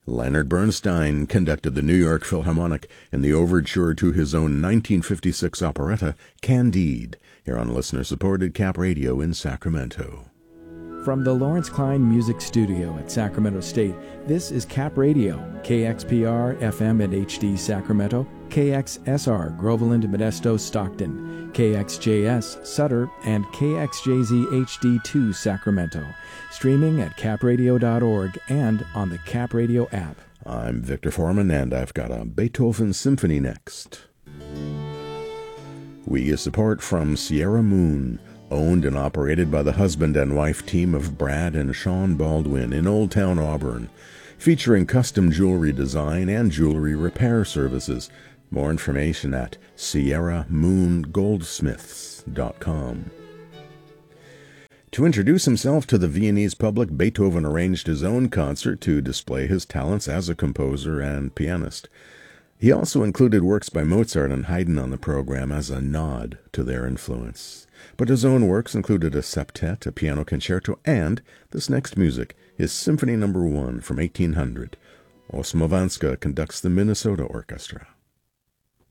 Leonard Bernstein conducted the New York Philharmonic in the overture to his own 1956 operetta, Candide, here on listener-supported Cap Radio in Sacramento. From the Lawrence Klein Music Studio at Sacramento State, this is Cap Radio, KXPR FM and HD Sacramento, KXSR Groveland, Modesto, Stockton, KXJS Sutter, and KXJZ HD2 Sacramento. Streaming at capradio.org and on the Cap Radio app. I'm Victor Foreman, and I've got a Beethoven Symphony next. We get support from Sierra Moon, owned and operated by the husband and wife team of Brad and Sean Baldwin in Old Town Auburn, featuring custom jewelry design and jewelry repair services. More information at sierramoongoldsmiths.com. To introduce himself to the Viennese public, Beethoven arranged his own concert to display his talents as a composer and pianist. He also included works by Mozart and Haydn on the program as a nod to their influence. But his own works included a septet, a piano concerto, and, this next music, his Symphony No. 1 from 1800. Osmowska conducts the Minnesota Orchestra.